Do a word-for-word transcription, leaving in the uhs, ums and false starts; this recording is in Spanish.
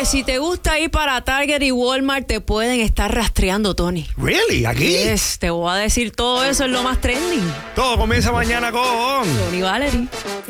Oye, si te gusta ir para Target y Walmart, te pueden estar rastreando, Tony. ¿Really? ¿Aquí? Yes, te voy a decir todo eso, es lo más trending. Todo comienza mañana con Tony Valerie.